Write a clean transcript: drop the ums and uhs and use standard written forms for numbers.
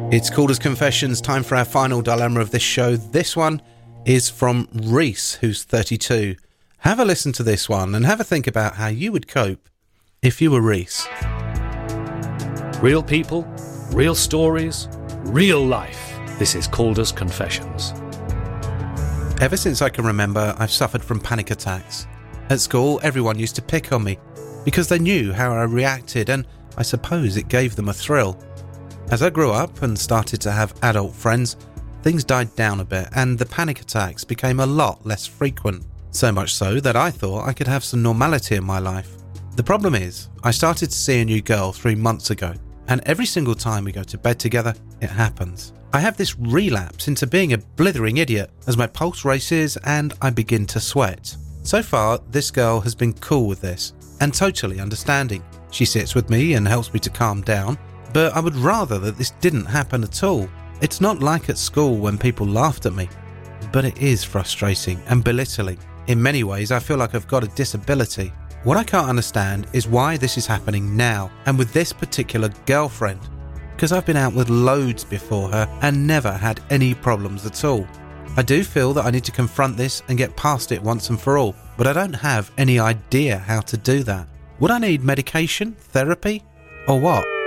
It's Calder's Confessions, time for our final dilemma of this show. This one is from Reese, who's 32. Have a listen to this one and have a think about how you would cope if you were Reese. Real people, real stories, real life. This is Calder's Confessions. Ever since I can remember, I've suffered from panic attacks. At school, everyone used to pick on me because they knew how I reacted, and I suppose it gave them a thrill. As I grew up and started to have adult friends, things died down a bit and the panic attacks became a lot less frequent. So much so that I thought I could have some normality in my life. The problem is, I started to see a new girl 3 months ago, and every single time we go to bed together, it happens. I have this relapse into being a blithering idiot as my pulse races and I begin to sweat. So far, this girl has been cool with this and totally understanding. She sits with me and helps me to calm down, but I would rather that this didn't happen at all. It's not like at school when people laughed at me, but it is frustrating and belittling. In many ways, I feel like I've got a disability. What I can't understand is why this is happening now and with this particular girlfriend, because I've been out with loads before her and never had any problems at all. I do feel that I need to confront this and get past it once and for all, but I don't have any idea how to do that. Would I need medication, therapy, or what?